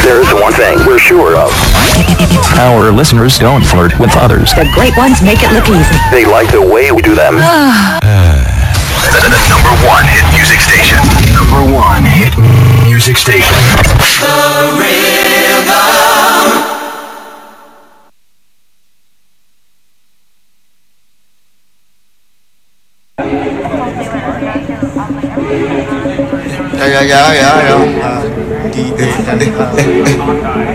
There's one thing we're sure of. Our listeners don't flirt with others. The great ones make it look easy. They like the way we do them. The number one hit music station. Number one hit music station. The Rhythm. Dạ.